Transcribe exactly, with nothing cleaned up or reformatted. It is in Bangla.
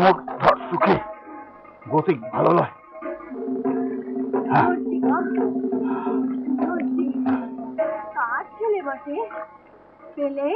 মুখ ধর সুখী গতিক ভালো নয়। কার ছেলে বটে? ছেলে